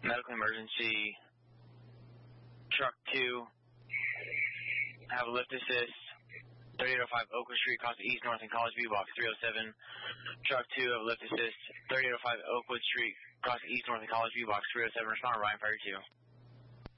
Medical emergency. Truck 2, have a lift assist. 3805 Oakwood Street, cross east north in College View, box 307. Truck 2, have a lift assist. 3805 Oakwood Street, cross east north in College View, box 307. Respond, Ryan, fire 2.